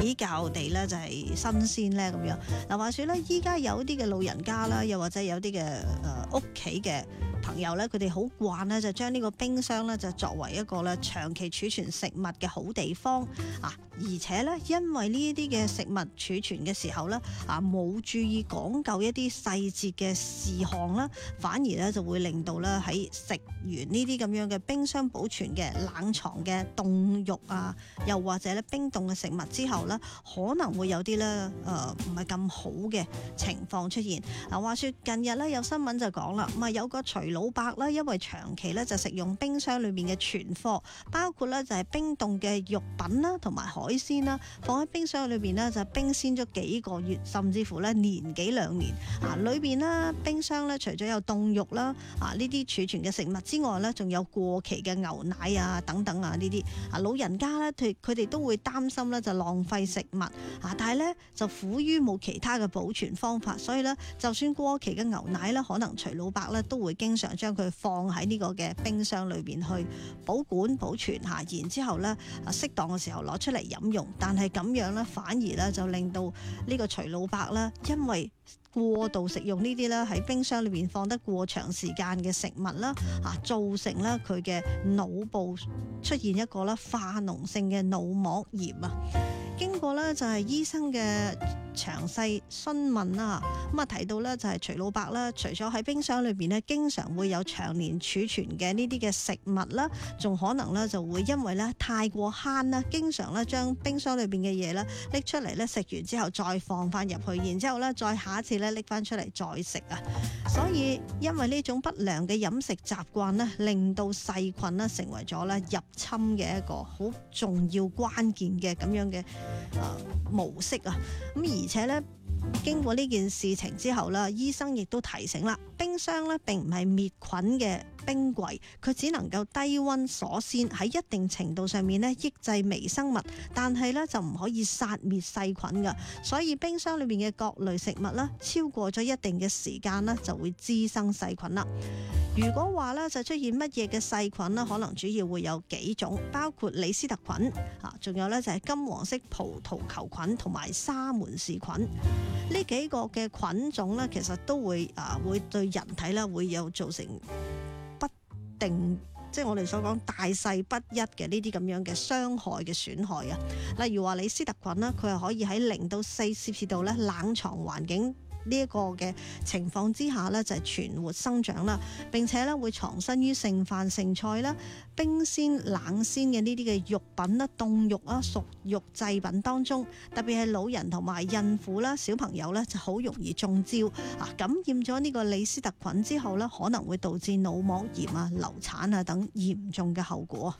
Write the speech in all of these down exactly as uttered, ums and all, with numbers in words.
比較地咧就係新鮮咧咁樣。嗱，話說咧，依家有啲嘅老人家啦，又或者有啲嘅誒屋企嘅朋友咧，佢哋好慣咧就將呢個冰箱咧就作為一個咧長期儲存食物嘅好地方啊！而且咧，因為呢啲嘅食物儲存嘅時候咧啊，冇注意講究一啲細節嘅事項啦，反而咧就會令到咧喺食完呢啲咁樣嘅冰箱保存嘅冷藏嘅凍肉啊，又或者咧冰凍嘅食物之後咧，可能會有啲咧誒唔係咁好嘅情況出現。嗱，話說近日咧有新聞就講啦，咁啊有個徐老伯啦，因為長期咧就食用冰箱裏面嘅存貨，包括咧就係冰凍嘅肉品啦，同埋海鮮啦，放喺冰箱裏邊咧就冰鮮咗幾個月，甚至乎咧年幾兩年啊！裏邊咧冰箱咧除咗有凍肉啦啊呢啲儲存嘅食物之外咧，仲有過期嘅牛奶啊等等啊呢啲啊，老人家咧佢佢哋都會擔心咧就浪費食物啊，但係咧就苦於冇其他嘅保存方法，所以咧就算過期嘅牛奶咧，可能徐老伯咧都會經常將佢放喺呢個嘅冰箱裏邊去保管保存吓，然之後咧啊適當嘅時候攞出嚟飲用。但係咁樣咧，反而咧就令到呢個徐老伯咧，因為過度食用呢啲咧喺冰箱裏邊放得過長時間嘅食物啦，啊造成咧佢嘅腦部出現一個咧化膿性嘅腦膜炎啊。經過咧就係醫生嘅詳細詢問啦，咁啊提到咧就係徐老伯啦，除咗喺冰箱裏邊咧經常會有長年儲存嘅呢啲嘅食物啦，仲可能咧就會因為咧太過慳啦，經常咧將冰箱裏邊嘅嘢咧拎出嚟咧食完之後再放翻入去，然之後咧再下一次咧拎翻出嚟再食啊。所以因為呢種不良嘅飲食習慣咧，令到細菌咧成為咗咧入侵嘅一個好重要關鍵嘅咁樣嘅誒、呃、模式啊。咁而且咧，經過呢件事情之後啦，醫生亦都提醒啦，冰箱咧並唔係滅菌嘅冰櫃，佢只能夠低溫鎖鮮，喺一定程度上面咧抑制微生物，但係咧就唔可以殺滅細菌噶。所以冰箱裏面嘅各類食物啦，超過咗一定嘅時間咧，就會滋生細菌啦。如果話咧就出現乜嘢嘅細菌呢，可能主要會有幾種，包括李斯特菌啊，仲有咧就係金黃色葡萄球菌同埋沙門氏菌。呢幾個嘅菌種咧，其實都會啊會對人體咧會有造成不定，即係我哋所講大細不一嘅呢啲咁樣嘅傷害嘅損害啊。例如話李斯特菌啦，佢係可以喺零到四攝氏度咧冷藏環境呢一個嘅情況之下呢，就係存活生長啦，並且咧會藏身於剩飯剩菜啦、冰鮮冷鮮嘅呢啲嘅肉品啦、凍肉啊、熟肉製品當中，特別係老人同埋孕婦啦、小朋友呢，就好容易中招啊！感染咗呢個李斯特菌之後呢，可能會導致腦膜炎啊、流產啊等嚴重嘅後果。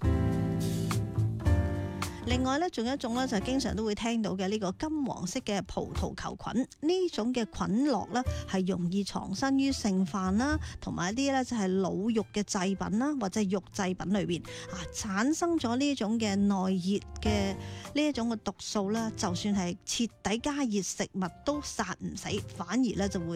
另外咧，仲有一種咧，就係經常都會聽到嘅呢個金黃色嘅葡萄球菌，呢種嘅菌落咧係容易藏身於剩飯啦，同埋一啲咧就係老肉嘅製品啦，或者肉製品裏邊啊，產生咗呢種嘅耐熱嘅呢一種嘅毒素啦，就算係徹底加熱食物都殺唔死，反而咧就會